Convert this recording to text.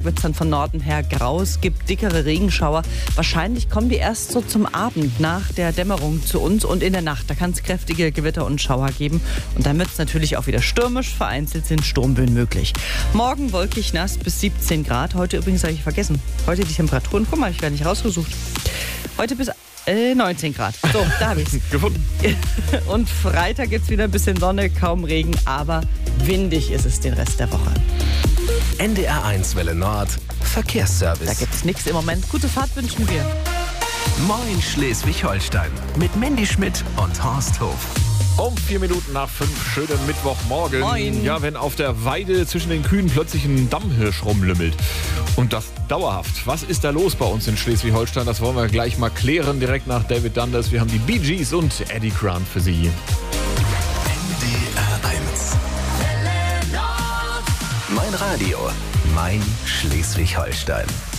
wird es dann von Norden her grau. Es gibt dickere Regenschauer. Wahrscheinlich kommen die erst so zum Abend nach der Dämmerung zu uns und in der Nacht. Da kann es kräftige Gewitter und Schauer geben. Und dann wird es natürlich auch wieder stürmisch. Vereinzelt sind Sturmböen möglich. Morgen wolkig nass bis 17 Grad. Heute übrigens habe ich vergessen. Heute die Temperaturen. Guck mal, habe ich gar nicht rausgesucht. Heute bis 19 Grad. So, da habe ich es. Gefunden. Und Freitag gibt es wieder ein bisschen Sonne, kaum Regen, aber windig ist es den Rest der Woche. NDR1 Welle Nord, Da Verkehrsservice. gibt es nichts im Moment. Gute Fahrt wünschen wir. Moin Schleswig-Holstein mit Mandy Schmidt und Horst Hof. Um 4 Minuten nach 5, schönen Mittwochmorgen. Moin. Ja, wenn auf der Weide zwischen den Kühen plötzlich ein Dammhirsch rumlümmelt. Und das dauerhaft. Was ist da los bei uns in Schleswig-Holstein? Das wollen wir gleich mal klären, direkt nach David Dundas. Wir haben die Bee Gees und Eddie Grant für Sie. NDR1. Mein Radio, mein Schleswig-Holstein.